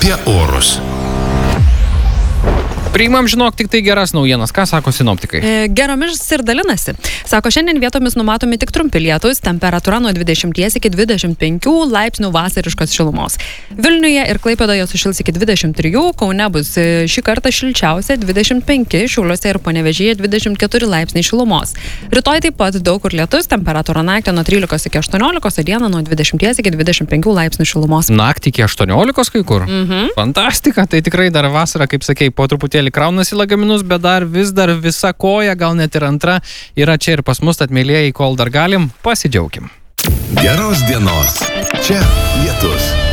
apie orus. Priimam, žinok, tik tai geras naujienas. Ką sako sinoptikai? Geromis ir dalinasi. Sako, šiandien vietomis numatomi tik trumpi lietūs, temperatūra nuo 20 iki 25 laipsnių vasariškos šilumos. Vilniuje ir Klaipėdoje sušils iki 23, Kaune bus šį kartą šilčiausia 25, Šiauliuose ir Panevėžyje 24 laipsniai šilumos. Rytoj taip pat daug kur lietus, temperatūra naktį nuo 13 iki 18, o dieną nuo 20 iki 25 laipsnių šilumos. Naktį iki 18 kai kur? Fantastika, tai tikrai dar vasara, kaip sakei, po truputėlį kraunasi lagaminus, bet dar visa koja, gal net ir antra, yra čia ir pas mus, tad mėlėjai, kol dar galim, pasidžiaugim. Geros dienos. Čia lietus.